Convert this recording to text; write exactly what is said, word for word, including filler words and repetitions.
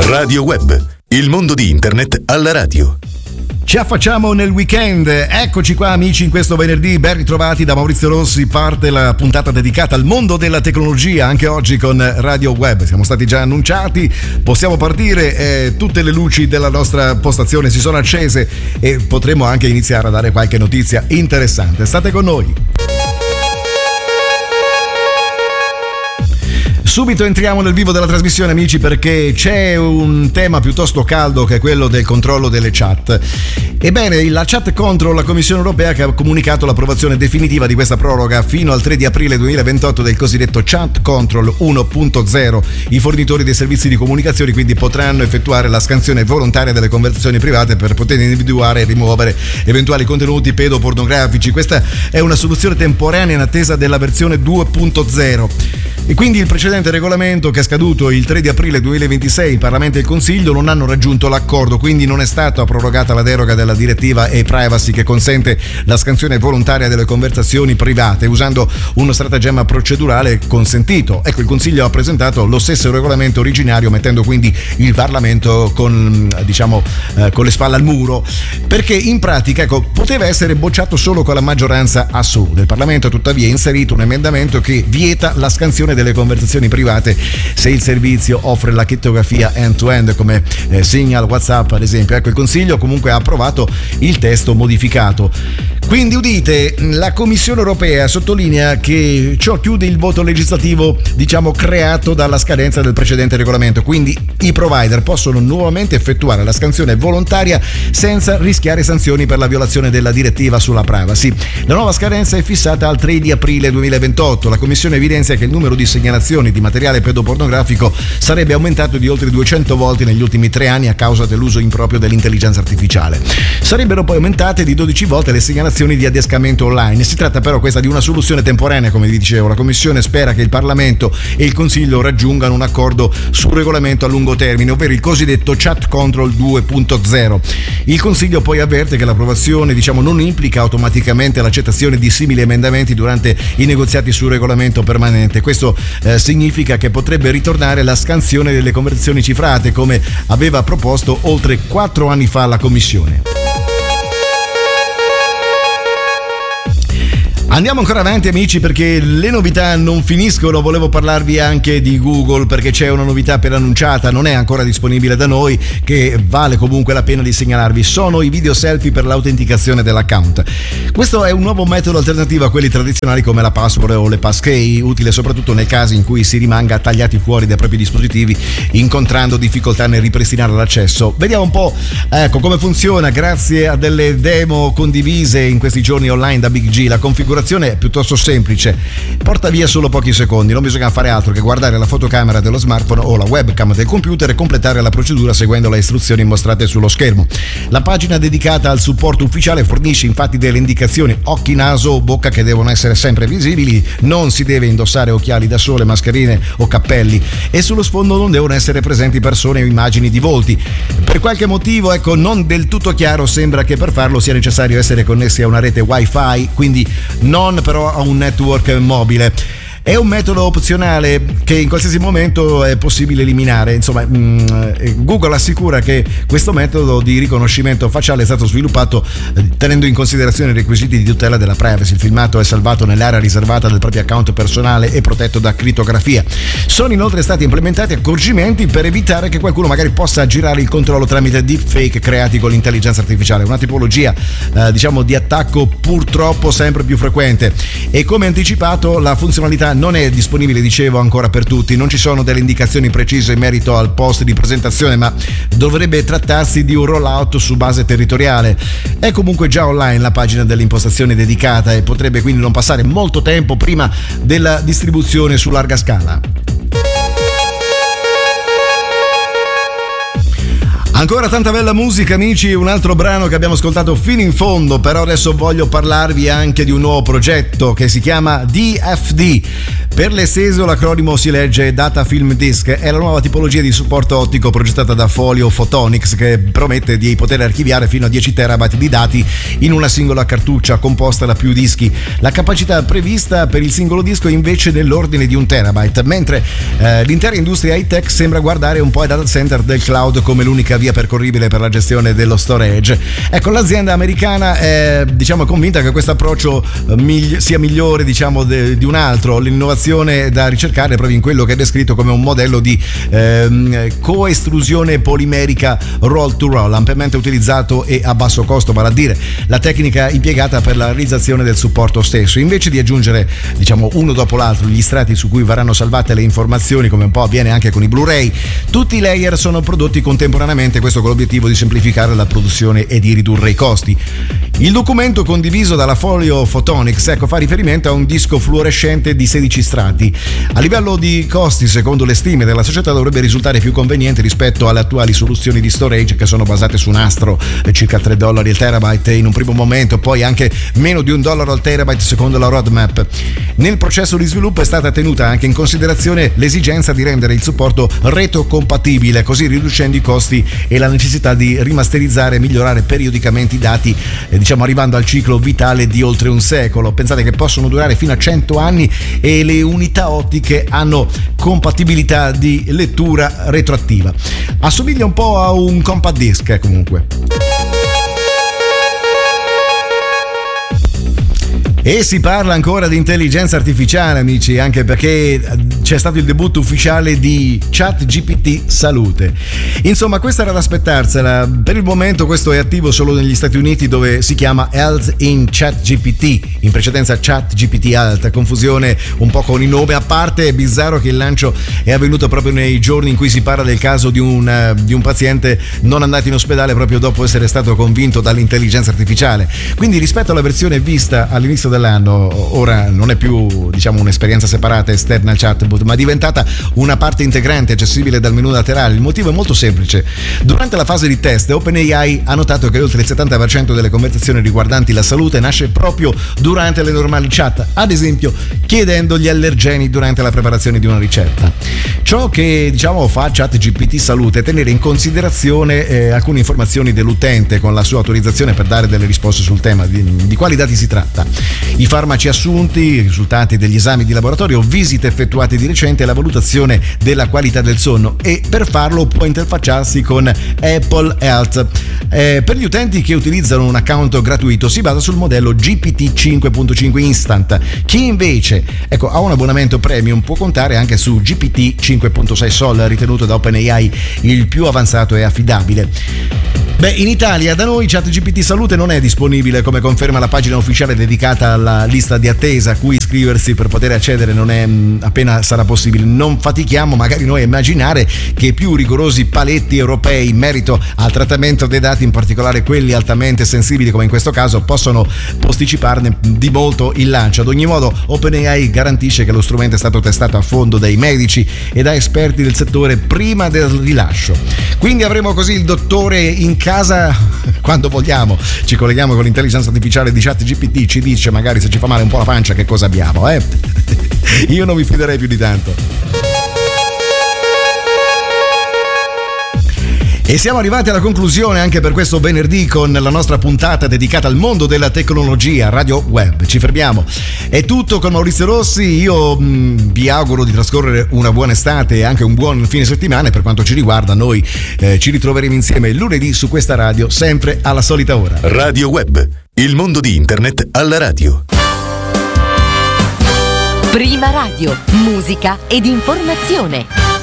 Radio Web, il mondo di internet alla radio. Ci affacciamo nel weekend, eccoci qua amici in questo venerdì, ben ritrovati da Maurizio Rossi, parte la puntata dedicata al mondo della tecnologia, anche oggi con Radio Web, siamo stati già annunciati, possiamo partire, eh, tutte le luci della nostra postazione si sono accese e potremo anche iniziare a dare qualche notizia interessante, state con noi. Subito entriamo nel vivo della trasmissione amici perché c'è un tema piuttosto caldo che è quello del controllo delle chat. Ebbene, la Chat Control, la Commissione Europea che ha comunicato l'approvazione definitiva di questa proroga fino al tre di aprile duemilaventotto del cosiddetto Chat Control uno punto zero. I fornitori dei servizi di comunicazione quindi potranno effettuare la scansione volontaria delle conversazioni private per poter individuare e rimuovere eventuali contenuti pedopornografici. Questa è una soluzione temporanea in attesa della versione due punto zero. E quindi il precedente regolamento che è scaduto il tre di aprile duemilaventisei, il Parlamento e il Consiglio non hanno raggiunto l'accordo, quindi non è stata prorogata la deroga della direttiva e-privacy che consente la scansione volontaria delle conversazioni private usando uno stratagemma procedurale consentito. Ecco, il Consiglio ha presentato lo stesso regolamento originario mettendo quindi il Parlamento con, diciamo, eh, con le spalle al muro, perché in pratica ecco, poteva essere bocciato solo con la maggioranza assoluta. Il Parlamento tuttavia ha inserito un emendamento che vieta la scansione delle conversazioni private se il servizio offre la crittografia end-to-end come eh, Signal, WhatsApp ad esempio. Ecco, il Consiglio comunque ha approvato il testo modificato. Quindi udite, la Commissione Europea sottolinea che ciò chiude il voto legislativo diciamo creato dalla scadenza del precedente regolamento, quindi i provider possono nuovamente effettuare la scansione volontaria senza rischiare sanzioni per la violazione della direttiva sulla privacy. La nuova scadenza è fissata al tre di aprile duemilaventotto. La Commissione evidenzia che il numero di segnalazioni di materiale pedopornografico sarebbe aumentato di oltre duecento volte negli ultimi tre anni a causa dell'uso improprio dell'intelligenza artificiale. Sarebbero poi aumentate di dodici volte le segnalazioni di adescamento online. Si tratta però questa di una soluzione temporanea, come vi dicevo. La Commissione spera che il Parlamento e il Consiglio raggiungano un accordo sul regolamento a lungo termine, ovvero il cosiddetto Chat Control due punto zero. Il Consiglio poi avverte che l'approvazione diciamo non implica automaticamente l'accettazione di simili emendamenti durante i negoziati sul regolamento permanente. Questo eh, significa che potrebbe ritornare la scansione delle conversazioni cifrate come aveva proposto oltre quattro anni fa la Commissione. Andiamo ancora avanti amici perché le novità non finiscono, volevo parlarvi anche di Google perché c'è una novità appena annunciata, non è ancora disponibile da noi, che vale comunque la pena di segnalarvi, sono i video selfie per l'autenticazione dell'account. Questo è un nuovo metodo alternativo a quelli tradizionali come la password o le passkey, utile soprattutto nei casi in cui si rimanga tagliati fuori dai propri dispositivi incontrando difficoltà nel ripristinare l'accesso. Vediamo un po' ecco come funziona grazie a delle demo condivise in questi giorni online da Big G. La configurazione è piuttosto semplice, porta via solo pochi secondi, non bisogna fare altro che guardare la fotocamera dello smartphone o la webcam del computer e completare la procedura seguendo le istruzioni mostrate sullo schermo. La pagina dedicata al supporto ufficiale fornisce infatti delle indicazioni occhi, naso o bocca che devono essere sempre visibili, non si deve indossare occhiali da sole, mascherine o cappelli e sullo sfondo non devono essere presenti persone o immagini di volti. Per qualche motivo, ecco, non del tutto chiaro, sembra che per farlo sia necessario essere connessi a una rete wifi, quindi non però a un network mobile. È un metodo opzionale che in qualsiasi momento è possibile eliminare. Insomma, Google assicura che questo metodo di riconoscimento facciale è stato sviluppato tenendo in considerazione i requisiti di tutela della privacy. Il filmato è salvato nell'area riservata del proprio account personale e protetto da crittografia. Sono inoltre stati implementati accorgimenti per evitare che qualcuno magari possa aggirare il controllo tramite deepfake creati con l'intelligenza artificiale, una tipologia eh, diciamo di attacco purtroppo sempre più frequente. E come anticipato, la funzionalità non è disponibile, dicevo, ancora per tutti, non ci sono delle indicazioni precise in merito al post di presentazione, ma dovrebbe trattarsi di un rollout su base territoriale. È comunque già online la pagina delle impostazioni dedicata e potrebbe quindi non passare molto tempo prima della distribuzione su larga scala. Ancora tanta bella musica amici, un altro brano che abbiamo ascoltato fino in fondo, però adesso voglio parlarvi anche di un nuovo progetto che si chiama D F D. Per l'esteso l'acronimo si legge Data Film Disk, è la nuova tipologia di supporto ottico progettata da Folio Photonics che promette di poter archiviare fino a dieci terabyte di dati in una singola cartuccia composta da più dischi. La capacità prevista per il singolo disco è invece nell'ordine di un terabyte, mentre eh, l'intera industria high tech sembra guardare un po' ai data center del cloud come l'unica via percorribile per la gestione dello storage. Ecco, l'azienda americana è diciamo convinta che questo approccio eh, migli- sia migliore diciamo de- di un altro. L'innovazione da ricercare proprio in quello che è descritto come un modello di ehm, coestrusione polimerica roll to roll, ampiamente utilizzato e a basso costo, vale a dire la tecnica impiegata per la realizzazione del supporto stesso. Invece di aggiungere diciamo uno dopo l'altro gli strati su cui verranno salvate le informazioni, come un po' avviene anche con i Blu-ray, tutti i layer sono prodotti contemporaneamente, questo con l'obiettivo di semplificare la produzione e di ridurre i costi. Il documento condiviso dalla Folio Photonics ecco, fa riferimento a un disco fluorescente di sedici strati. A livello di costi, secondo le stime della società, dovrebbe risultare più conveniente rispetto alle attuali soluzioni di storage che sono basate su nastro, circa tre dollari al terabyte in un primo momento, poi anche meno di un dollaro al terabyte secondo la roadmap. Nel processo di sviluppo è stata tenuta anche in considerazione l'esigenza di rendere il supporto retrocompatibile, così riducendo i costi e la necessità di rimasterizzare e migliorare periodicamente i dati, eh, diciamo arrivando al ciclo vitale di oltre un secolo. Pensate che possono durare fino a cento anni e le unità ottiche hanno compatibilità di lettura retroattiva. Assomiglia un po' a un compact disc eh, comunque. E si parla ancora di intelligenza artificiale, amici, anche perché c'è stato il debutto ufficiale di ChatGPT Salute. Insomma, questa era da aspettarsela. Per il momento questo è attivo solo negli Stati Uniti, dove si chiama Health in ChatGPT, in precedenza ChatGPT Health, confusione un po' con il nome. A parte è bizzarro che il lancio è avvenuto proprio nei giorni in cui si parla del caso di un, di un paziente non andato in ospedale proprio dopo essere stato convinto dall'intelligenza artificiale. Quindi rispetto alla versione vista all'inizio dell'anno, ora non è più diciamo un'esperienza separata esterna al chatbot, ma è diventata una parte integrante accessibile dal menu laterale. Il motivo è molto semplice: durante la fase di test OpenAI ha notato che oltre il settanta per cento delle conversazioni riguardanti la salute nasce proprio durante le normali chat, ad esempio chiedendo gli allergeni durante la preparazione di una ricetta. Ciò che diciamo fa ChatGPT Salute è tenere in considerazione eh, alcune informazioni dell'utente con la sua autorizzazione per dare delle risposte sul tema. Di, di quali dati si tratta? I farmaci assunti, i risultati degli esami di laboratorio, visite effettuate di recente e la valutazione della qualità del sonno, e per farlo può interfacciarsi con Apple Health. Eh, per gli utenti che utilizzano un account gratuito si basa sul modello G P T cinque punto cinque Instant. Chi invece ecco, ha un abbonamento premium può contare anche su G P T cinque punto sei Sol, ritenuto da OpenAI il più avanzato e affidabile. Beh, in Italia da noi ChatGPT Salute non è disponibile, come conferma la pagina ufficiale dedicata alla lista di attesa a cui iscriversi per poter accedere non è mh, appena sarà possibile. Non fatichiamo magari noi a immaginare che più rigorosi paletti europei in merito al trattamento dei dati, in particolare quelli altamente sensibili come in questo caso, possono posticiparne di molto il lancio. Ad ogni modo OpenAI garantisce che lo strumento è stato testato a fondo dai medici e da esperti del settore prima del rilascio. Quindi avremo così il dottore in casa quando vogliamo. Ci colleghiamo con l'intelligenza artificiale di ChatGPT, ci dice magari se ci fa male un po' la pancia che cosa abbiamo, eh? Io non mi fiderei più di tanto. E siamo arrivati alla conclusione anche per questo venerdì con la nostra puntata dedicata al mondo della tecnologia Radio Web. Ci fermiamo. È tutto con Maurizio Rossi. Io mh, vi auguro di trascorrere una buona estate e anche un buon fine settimana. E per quanto ci riguarda, noi eh, ci ritroveremo insieme lunedì su questa radio, sempre alla solita ora. Radio Web, il mondo di internet alla radio. Prima radio, musica ed informazione.